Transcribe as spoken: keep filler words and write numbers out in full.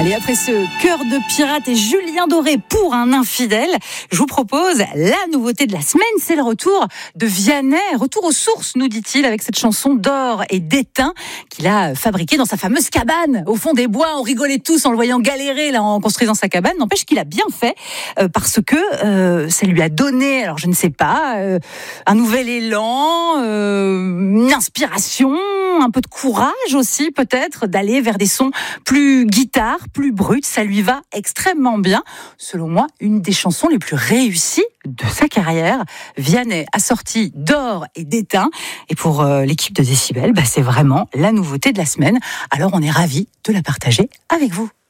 Allez, après ce cœur de pirate et Julien Doré pour un infidèle, je vous propose la nouveauté de la semaine, c'est le retour de Vianney, retour aux sources, nous dit-il, avec cette chanson d'or et d'étain qu'il a fabriquée dans sa fameuse cabane au fond des bois. On rigolait tous en le voyant galérer là en construisant sa cabane. N'empêche qu'il a bien fait euh, parce que euh, ça lui a donné, alors je ne sais pas, euh, un nouvel élan, euh, une inspiration, un peu de courage aussi peut-être d'aller vers des sons plus guitare, plus brut. Ça lui va extrêmement bien. Selon moi, une des chansons les plus réussies de sa carrière. Vianney a sorti d'or et d'étain. Et pour euh, l'équipe de Décibel, bah, c'est vraiment la nouveauté de la semaine. Alors on est ravis de la partager avec vous.